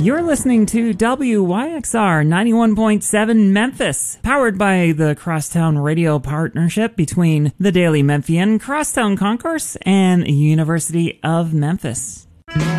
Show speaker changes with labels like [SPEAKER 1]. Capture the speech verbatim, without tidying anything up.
[SPEAKER 1] You're listening to W Y X R ninety-one point seven Memphis, powered by the Crosstown Radio partnership between the Daily Memphian, Crosstown Concourse, and University of Memphis.